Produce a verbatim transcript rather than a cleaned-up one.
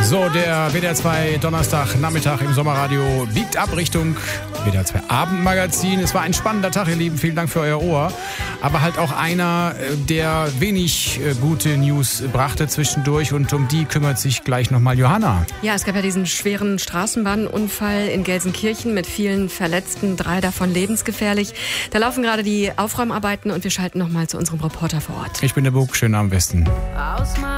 So, der W D R zwei Donnerstag-Nachmittag im Sommerradio biegt ab Richtung W D R zwei Abendmagazin. Es war ein spannender Tag, ihr Lieben. Vielen Dank für euer Ohr. Aber halt auch einer, der wenig gute News brachte zwischendurch. Und um die kümmert sich gleich nochmal Johanna. Ja, es gab ja diesen schweren Straßenbahnunfall in Gelsenkirchen mit vielen Verletzten, drei davon lebensgefährlich. Da laufen gerade die Aufräumarbeiten und wir schalten nochmal zu unserem Reporter vor Ort. Ich bin der Bug, schönen Abend, Westen.